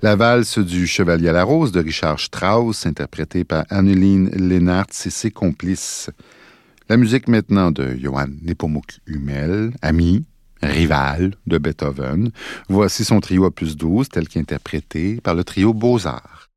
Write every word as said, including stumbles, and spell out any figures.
La valse du Chevalier à la Rose de Richard Strauss, interprétée par Anneline Lennart et ses complices. La musique maintenant de Johann Nepomuk Hummel, ami, rival de Beethoven. Voici son trio opus douze, tel qu'interprété par le trio Beaux-Arts.